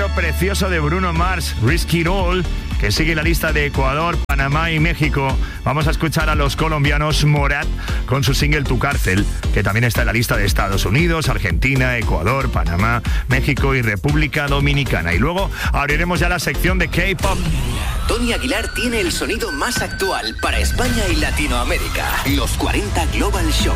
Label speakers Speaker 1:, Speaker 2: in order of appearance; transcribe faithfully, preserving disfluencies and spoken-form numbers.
Speaker 1: éxito precioso de Bruno Mars, Risk It All, que sigue la lista de Ecuador, Panamá y México. Vamos a escuchar a los colombianos Morat con su single Tu Cárcel, que también está en la lista de Estados Unidos, Argentina, Ecuador, Panamá, México y República Dominicana. Y luego abriremos ya la sección de K-pop.
Speaker 2: Tony Aguilar tiene el sonido más actual para España y Latinoamérica. Los cuarenta Global Show.